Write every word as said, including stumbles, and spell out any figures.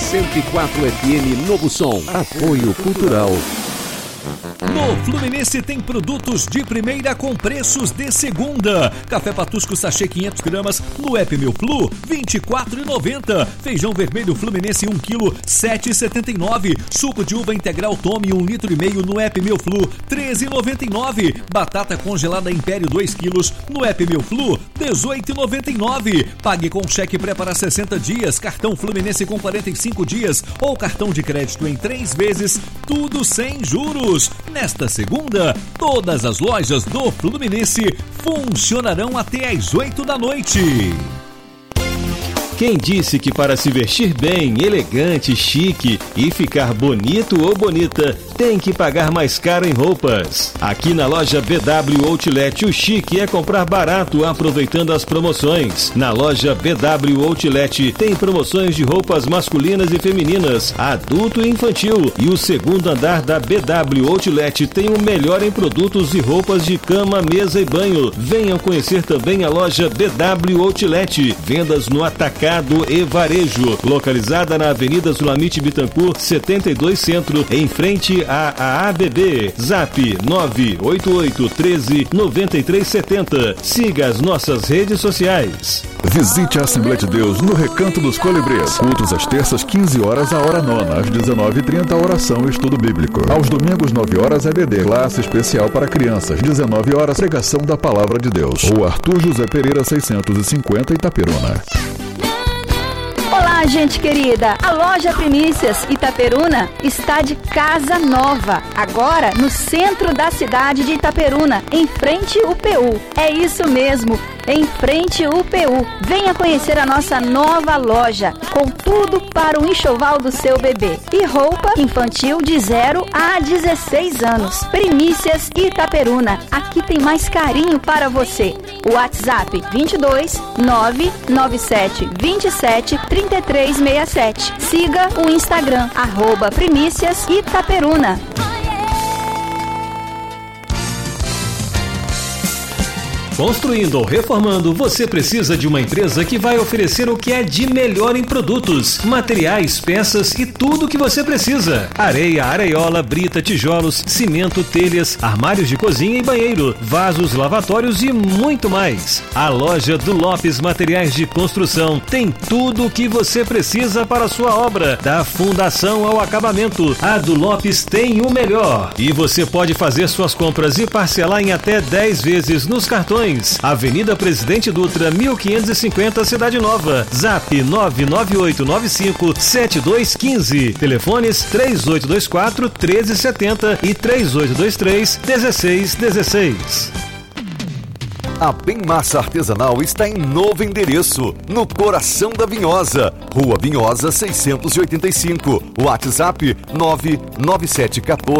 cento e quatro F M Novo Som. Apoio Cultural. No Fluminense tem produtos de primeira com preços de segunda. Café Patusco sachê quinhentas gramas no App Meu Flu, vinte e quatro reais e noventa centavos. Feijão vermelho Fluminense um quilo, sete reais e setenta e nove centavos. Suco de uva integral Tome um litro e meio no App Meu Flu, treze reais e noventa e nove centavos. Batata congelada Império dois quilos no App Meu Flu, dezoito reais e noventa e nove centavos. Pague com cheque pré para sessenta dias, cartão Fluminense com quarenta e cinco dias ou cartão de crédito em três vezes, tudo sem juros. Nesta segunda, todas as lojas do Fluminense funcionarão até às oito da noite. Quem disse que para se vestir bem, elegante, chique e ficar bonito ou bonita, tem que pagar mais caro em roupas? Aqui na loja B W Outlet, o chique é comprar barato aproveitando as promoções. Na loja B W Outlet tem promoções de roupas masculinas e femininas, adulto e infantil. E o segundo andar da B W Outlet tem o melhor em produtos e roupas de cama, mesa e banho. Venham conhecer também a loja B W Outlet. Vendas no atacado e varejo, localizada na Avenida Sulamite Bittencourt, setenta e dois Centro, em frente à A A B B. Zap nove oito oito, treze, noventa e três setenta. Siga as nossas redes sociais. Visite a Assembleia de Deus no Recanto dos Colibrês. Cultos às terças, quinze horas, a hora nona. Às dezenove e trinta, oração e estudo bíblico. Aos domingos, nove horas, E B D. Classe especial para crianças. dezenove horas, pregação da Palavra de Deus. O Arthur José Pereira, seiscentos e cinquenta, Itaperuna. Olá, gente querida! A loja Primícias Itaperuna está de casa nova, agora no centro da cidade de Itaperuna, em frente ao U P U. É isso mesmo, em frente ao U P U. Venha conhecer a nossa nova loja, com tudo para o enxoval do seu bebê. E roupa infantil de zero a dezesseis anos. Primícias Itaperuna, aqui tem mais carinho para você. O WhatsApp vinte e dois, nove nove sete, vinte e sete, trinta e três sessenta e sete. Siga o Instagram, arroba Primícias Itaperuna. Construindo ou reformando, você precisa de uma empresa que vai oferecer o que é de melhor em produtos, materiais, peças e tudo o que você precisa. Areia, areiola, brita, tijolos, cimento, telhas, armários de cozinha e banheiro, vasos, lavatórios e muito mais. A loja do Lopes Materiais de Construção tem tudo o que você precisa para a sua obra, da fundação ao acabamento. A do Lopes tem o melhor. E você pode fazer suas compras e parcelar em até dez vezes nos cartões. Avenida Presidente Dutra, mil quinhentos e cinquenta, Cidade Nova. Zap nove nove oito nove cinco sete dois um cinco. Telefones três oito dois quatro, um três sete zero e três oito dois três, um seis um seis. A Bem Massa Artesanal está em novo endereço, no coração da Vinhosa, Rua Vinhosa seiscentos e oitenta e cinco. WhatsApp nove nove sete um quatro